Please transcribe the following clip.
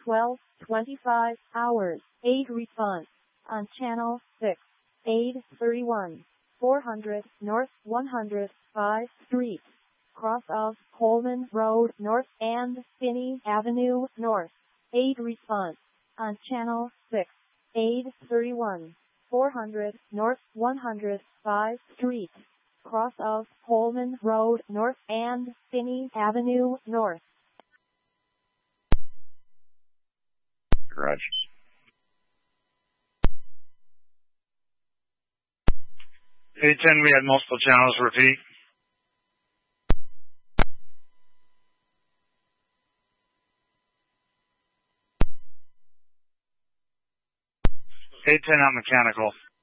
12:25 hours. Aid response on channel 6. Aid 31. 400 North 105 Street. Cross of Coleman Road North and Finney Avenue North. Aid response on channel 6. Aid 31. 400 North 105 Street. Cross of Coleman Road North and Finney Avenue North. Garage. A10, we had multiple channels. Repeat. A10 on mechanical.